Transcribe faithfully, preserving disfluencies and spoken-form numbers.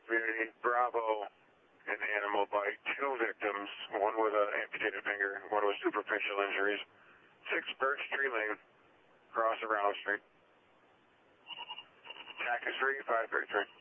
community, Bravo, an animal bite, two victims, one with an amputated finger, one with superficial injuries. Six Birch Tree Lane, across around Street. Tac is three, five thirty-three.